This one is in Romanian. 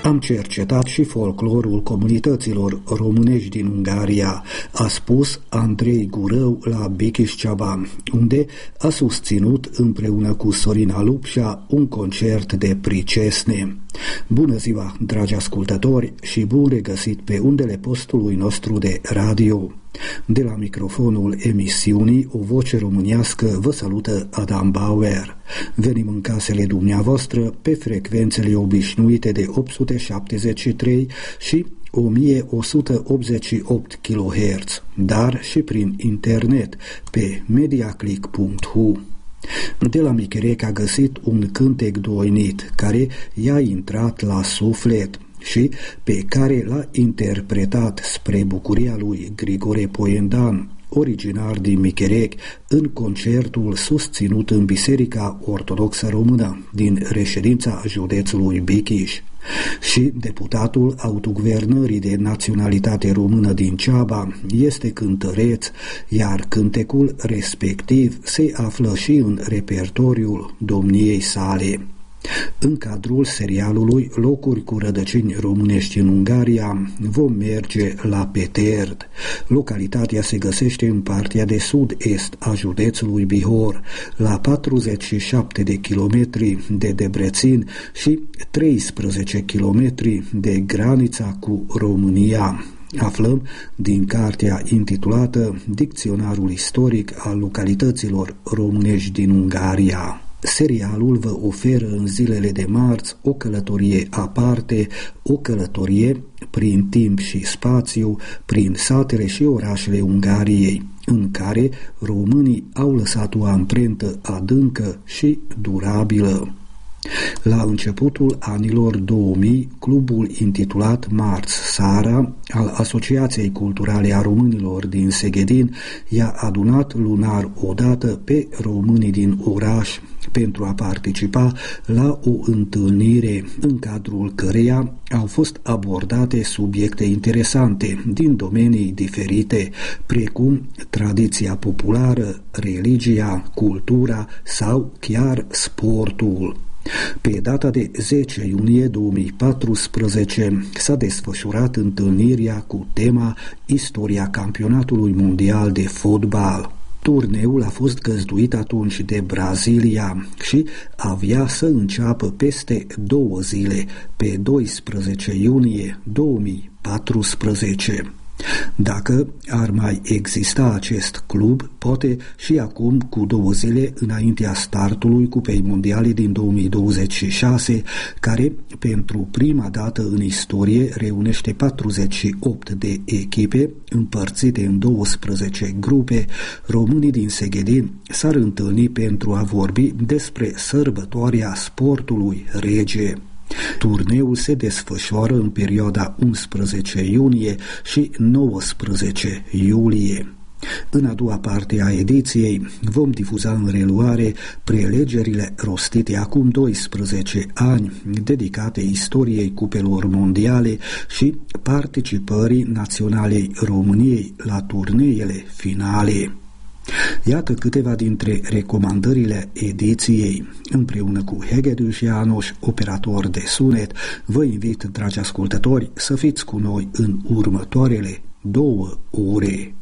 Am cercetat și folclorul comunităților românești din Ungaria, a spus Andrei Gurău la Bikiș-Ceaba, unde a susținut împreună cu Sorina Lupșa un concert de pricesne. Bună ziua, dragi ascultători, și bun regăsit pe undele postului nostru de radio. De la microfonul emisiunii O Voce Românească vă salută Adam Bauer. Venim în casele dumneavoastră pe frecvențele obișnuite de 873 și 1188 kHz, dar și prin internet pe mediaclick.hu. De la Micherec a găsit un cântec doinit care i-a intrat la suflet și pe care l-a interpretat spre bucuria lui Grigore Poiendan, originar din Micherec, în concertul susținut în Biserica Ortodoxă Română din reședința județului Bikiș. Și deputatul autoguvernării de naționalitate română din Ceaba este cântăreț, iar cântecul respectiv se află și în repertoriul domniei sale. În cadrul serialului Locuri cu rădăcini românești în Ungaria vom merge la Peterd. Localitatea se găsește în partea de sud-est a județului Bihor, la 47 de kilometri de Debrețin și 13 kilometri de granița cu România. Aflăm din cartea intitulată Dicționarul istoric al localităților românești din Ungaria. Serialul vă oferă în zilele de marți o călătorie aparte, o călătorie prin timp și spațiu, prin satele și orașele Ungariei, în care românii au lăsat o amprentă adâncă și durabilă. La începutul anilor 2000, clubul intitulat Marți Sara al Asociației Culturale a Românilor din Seghedin i-a adunat lunar odată pe românii din oraș pentru a participa la o întâlnire în cadrul căreia au fost abordate subiecte interesante din domenii diferite, precum tradiția populară, religia, cultura sau chiar sportul. Pe data de 10 iunie 2014 s-a desfășurat întâlnirea cu tema Istoria campionatului mondial de fotbal. Turneul a fost găzduit atunci de Brazilia și avea să înceapă peste 2 zile, pe 12 iunie 2014. Dacă ar mai exista acest club, poate și acum cu 2 zile înaintea startului Cupei Mondiale din 2026, care pentru prima dată în istorie reunește 48 de echipe împărțite în 12 grupe, românii din Seghedin s-ar întâlni pentru a vorbi despre sărbătoarea sportului rege. Turneul se desfășoară în perioada 11 iunie și 19 iulie. În a doua parte a ediției vom difuza în reluare prelegerile rostite acum 12 ani, dedicate istoriei cupelor mondiale și participării naționalei României la turneele finale. Iată câteva dintre recomandările ediției. Împreună cu Hegedűs János, operator de sunet, vă invit, dragi ascultători, să fiți cu noi în următoarele 2 ore.